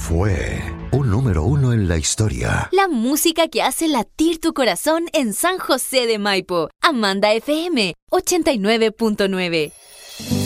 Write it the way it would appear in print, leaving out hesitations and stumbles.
fue un número uno en la historia. La música que hace latir tu corazón en San José de Maipo. Amanda FM 89.9.